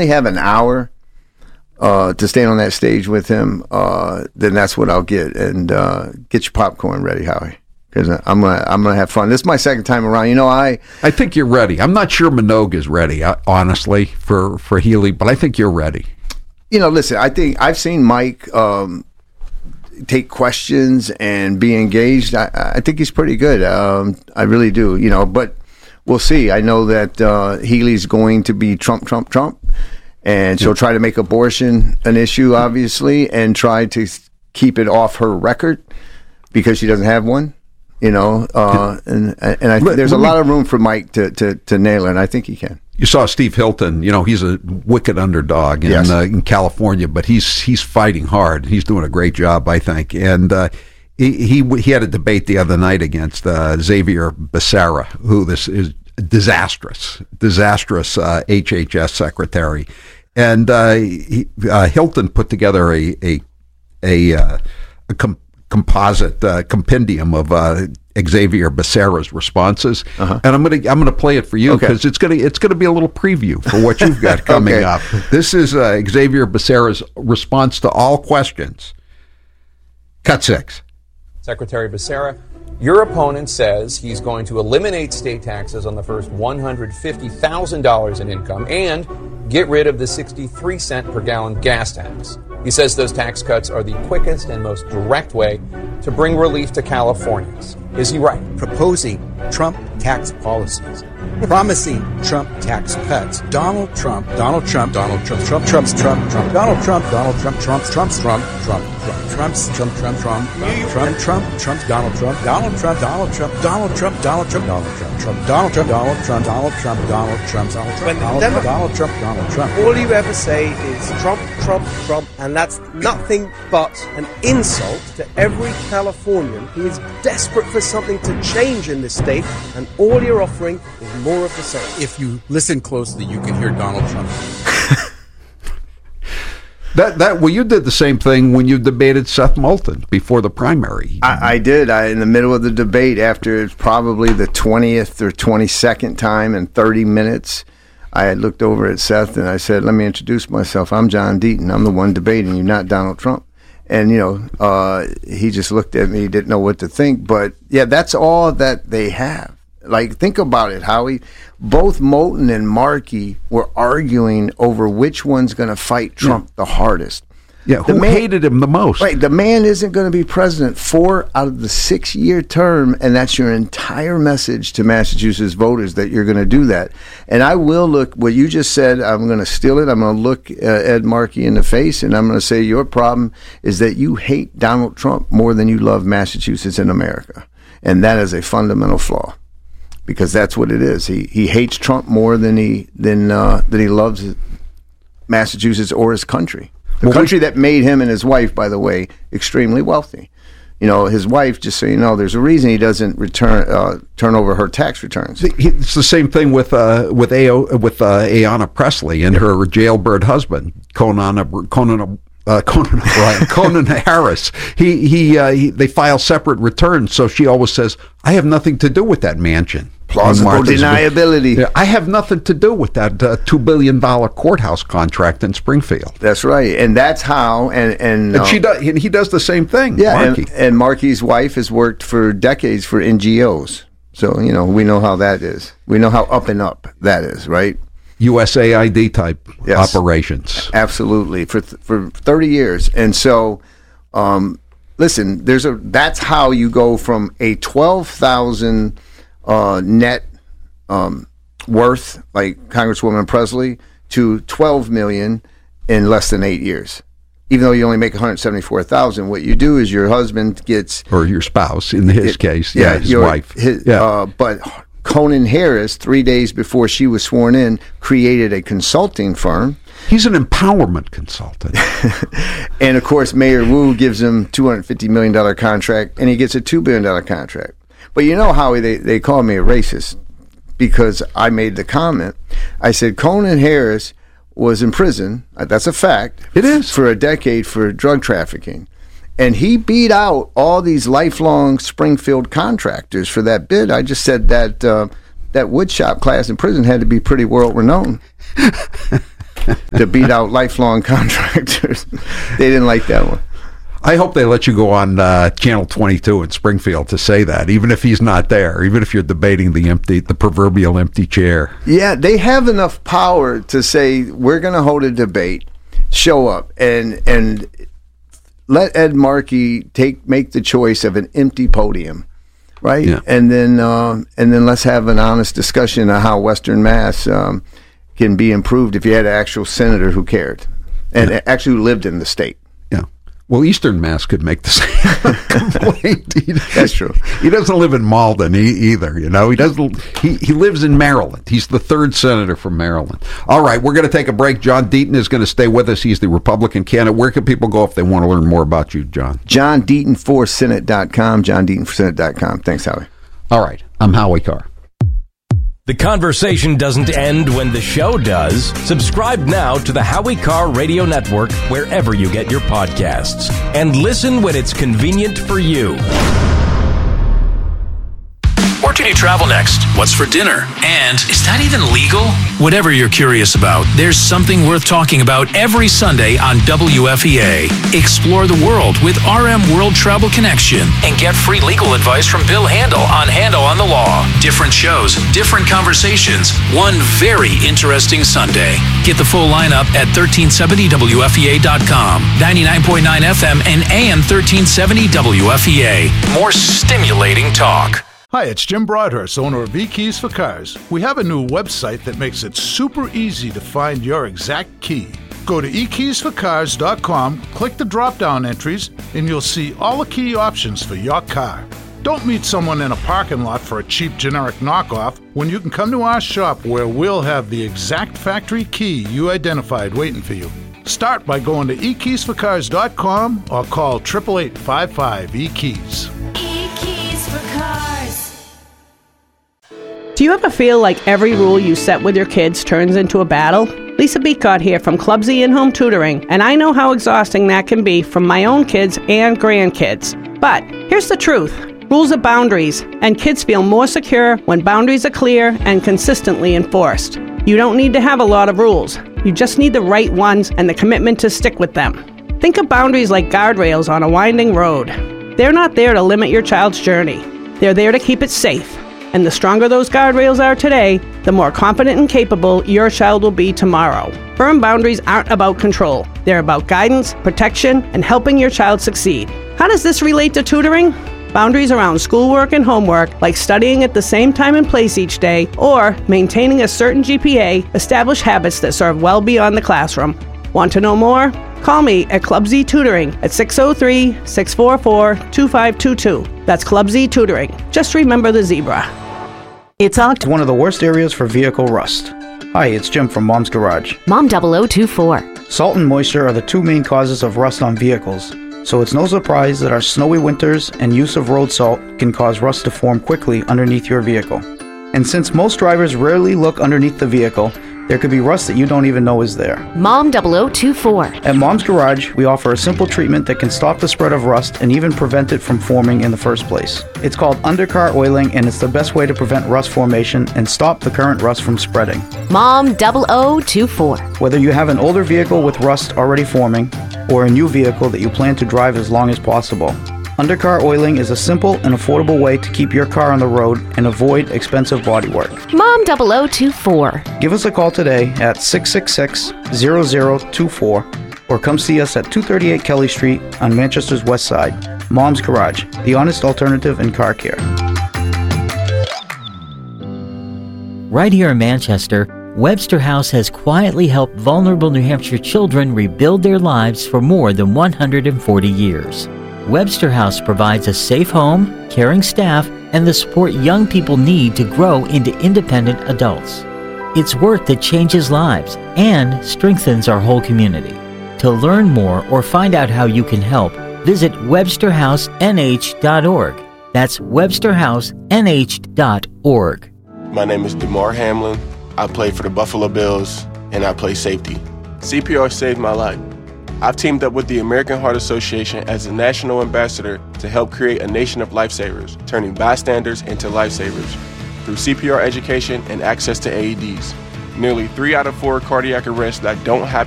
only have an hour to stand on that stage with him, then that's what I'll get. And get your popcorn ready, Howie, because I'm gonna have fun. This is my second time around. You know, I think you're ready. I'm not sure Minogue is ready, honestly, for Healy, but I think you're ready. You know, listen, I think I've seen Mike take questions and be engaged. I think he's pretty good. I really do. You know, but we'll see. I know that Healy's going to be Trump, and she'll try to make abortion an issue, obviously, and try to keep it off her record because she doesn't have one. You know, and I think there's a lot of room for Mike to nail it, and I think he can. You saw Steve Hilton. You know, he's a wicked underdog in California, but he's fighting hard. He's doing a great job, I think. And he had a debate the other night against Xavier Becerra, who this is disastrous HHS secretary. And Hilton put together a composite compendium of Xavier Becerra's responses, and I'm gonna play it for you because it's gonna be a little preview for what you've got coming up. This is Xavier Becerra's response to all questions. Cut 6. Secretary Becerra, your opponent says he's going to eliminate state taxes on the first $150,000 in income and get rid of the 63-cent per gallon gas tax. He says those tax cuts are the quickest and most direct way to bring relief to Californians. Is he right? Proposing Trump tax policies, promising Trump tax cuts. Donald Trump, Trump's Trump, Donald Trump, Trump's Trump, Trump's Trump, Donald Trump, Trump's Donald Trump, All you ever say is Trump, and that's nothing but an insult to every Californian who is desperate for something to change in this state, and all you're offering is more of the same. If you listen closely, you can hear Donald Trump. Well, you did the same thing when you debated Seth Moulton before the primary. I did. In the middle of the debate, after probably the 20th or 22nd time in 30 minutes, I had looked over at Seth and I said, "Let me introduce myself. I'm John Deaton. I'm the one debating you, not Donald Trump." And, you know, he just looked at me, didn't know what to think. But, yeah, that's all that they have. Like, think about it, Howie. Both Moulton and Markey were arguing over which one's going to fight Trump the hardest. Yeah, who hated him the most? Right, the man isn't going to be president 4 out of the 6-year term, and that's your entire message to Massachusetts voters that you're going to do that. And I will look, what you just said, I'm going to steal it. I'm going to look Ed Markey in the face, and I'm going to say your problem is that you hate Donald Trump more than you love Massachusetts and America. And that is a fundamental flaw. Because that's what it is. He hates Trump more than he loves Massachusetts or his country. The country that made him and his wife, by the way, extremely wealthy. You know, his wife, just so you know, there's a reason he doesn't turn over her tax returns. It's the same thing with Ayanna Pressley and her jailbird husband, Conan Harris. They file separate returns, so she always says, "I have nothing to do with that mansion." Plausible deniability. Yeah, I have nothing to do with that $2 billion courthouse contract in Springfield. That's right, and that's how. And she does. And he does the same thing. Yeah, Markey. and Markey's wife has worked for decades for NGOs, so you know we know how that is. We know how up and up that is, right? USAID type operations. Absolutely, for 30 years, and so. Listen, that's how you go from a 12,000 net worth, like Congresswoman Presley, to 12 million in less than 8 years. Even though you only make 174,000, what you do is your husband gets, or your spouse in his case, his wife. But Conan Harris, 3 days before she was sworn in, created a consulting firm. He's an empowerment consultant. And, of course, Mayor Wu gives him $250 million contract, and he gets a $2 billion contract. But you know how they call me a racist because I made the comment. I said Conan Harris was in prison. That's a fact. It is. For a decade for drug trafficking. And he beat out all these lifelong Springfield contractors for that bid. I just said that that woodshop class in prison had to be pretty world-renowned. to beat out lifelong contractors. They didn't like that one. I hope they let you go on Channel 22 in Springfield to say that, even if he's not there, even if you're debating the proverbial empty chair. Yeah, they have enough power to say, we're going to hold a debate, show up, and let Ed Markey make the choice of an empty podium, right? Yeah. And then let's have an honest discussion on how Western Mass can be improved if you had an actual senator who cared and actually lived in the state. Well, Eastern Mass could make the same complaint. That's true. He doesn't live in Malden either. You know, he doesn't. He lives in Maryland. He's the third senator from Maryland. All right, we're going to take a break. John Deaton is going to stay with us. He's the Republican candidate. Where can people go if they want to learn more about you, John? JohnDeaton4Senate.com. JohnDeaton4Senate.com. Thanks, Howie. All right, I'm Howie Carr. The conversation doesn't end when the show does. Subscribe now to the Howie Carr Radio Network wherever you get your podcasts. And listen when it's convenient for you. Where can you travel next? What's for dinner? And is that even legal? Whatever you're curious about, there's something worth talking about every Sunday on WFEA. Explore the world with RM World Travel Connection and get free legal advice from Bill Handel on the Law. Different shows, different conversations, one very interesting Sunday. Get the full lineup at 1370WFEA.com, 99.9 FM and AM 1370 WFEA. More stimulating talk. Hi, it's Jim Broadhurst, owner of eKeys for Cars. We have a new website that makes it super easy to find your exact key. Go to eKeysForCars.com, click the drop-down entries, and you'll see all the key options for your car. Don't meet someone in a parking lot for a cheap generic knockoff when you can come to our shop where we'll have the exact factory key you identified waiting for you. Start by going to eKeysForCars.com or call 888-55-EKEYS. eKeys for Cars. Do you ever feel like every rule you set with your kids turns into a battle? Lisa Beacott here from Clubsy In-Home Tutoring, and I know how exhausting that can be from my own kids and grandkids. But here's the truth. Rules are boundaries, and kids feel more secure when boundaries are clear and consistently enforced. You don't need to have a lot of rules. You just need the right ones and the commitment to stick with them. Think of boundaries like guardrails on a winding road. They're not there to limit your child's journey. They're there to keep it safe. And the stronger those guardrails are today, the more confident and capable your child will be tomorrow. Firm boundaries aren't about control. They're about guidance, protection, and helping your child succeed. How does this relate to tutoring? Boundaries around schoolwork and homework, like studying at the same time and place each day, or maintaining a certain GPA, establish habits that serve well beyond the classroom. Want to know more? Call me at Club Z Tutoring at 603-644-2522. That's Club Z Tutoring. Just remember the zebra. It's one of the worst areas for vehicle rust. Hi, it's Jim from Mom's Garage. Mom 0024. Salt and moisture are the two main causes of rust on vehicles, so it's no surprise that our snowy winters and use of road salt can cause rust to form quickly underneath your vehicle. And since most drivers rarely look underneath the vehicle, there could be rust that you don't even know is there. Mom 0024. At Mom's Garage, we offer a simple treatment that can stop the spread of rust and even prevent it from forming in the first place. It's called undercar oiling, and it's the best way to prevent rust formation and stop the current rust from spreading. Mom 0024. Whether you have an older vehicle with rust already forming or a new vehicle that you plan to drive as long as possible, undercar oiling is a simple and affordable way to keep your car on the road and avoid expensive bodywork. Mom 0024. Give us a call today at 666-0024 or come see us at 238 Kelly Street on Manchester's West Side. Mom's Garage, the honest alternative in car care. Right here in Manchester, Webster House has quietly helped vulnerable New Hampshire children rebuild their lives for more than 140 years. Webster House provides a safe home, caring staff, and the support young people need to grow into independent adults. It's work that changes lives and strengthens our whole community. To learn more or find out how you can help, visit websterhousenh.org. That's websterhousenh.org. My name is DeMar Hamlin. I play for the Buffalo Bills, and I play safety. CPR saved my life. I've teamed up with the American Heart Association as a national ambassador to help create a nation of lifesavers, turning bystanders into lifesavers through CPR education and access to AEDs. Nearly 3 out of 4 cardiac arrests that don't happen